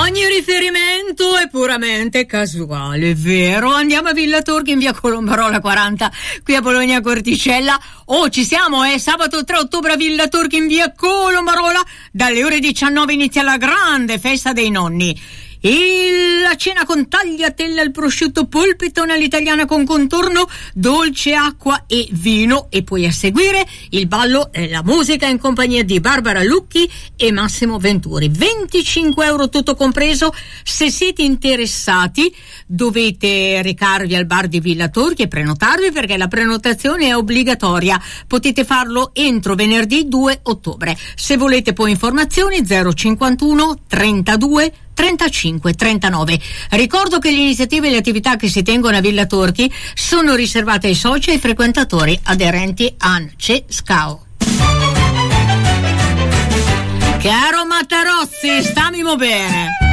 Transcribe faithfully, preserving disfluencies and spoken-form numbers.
Ogni riferimento è puramente casuale, vero? Andiamo a Villa Torchi in via Colombarola quaranta, qui a Bologna Corticella. Oh, ci siamo, è eh? Sabato tre ottobre a Villa Torchi in via Colombarola, dalle ore diciannove inizia la grande festa dei nonni. E la cena con tagliatelle al prosciutto, polpettone all'italiana con contorno, dolce, acqua e vino, e poi a seguire il ballo e la musica in compagnia di Barbara Lucchi e Massimo Venturi. venticinque euro tutto compreso. Se siete interessati dovete recarvi al bar di Villa Torchi e prenotarvi, perché la prenotazione è obbligatoria. Potete farlo entro venerdì due ottobre. Se volete poi informazioni zero cinquantuno trentadue trentacinque trentanove. Ricordo che le iniziative e le attività che si tengono a Villa Torchi sono riservate ai soci e ai frequentatori aderenti a N C E SCAO. Caro Matarozzi, stammi bene.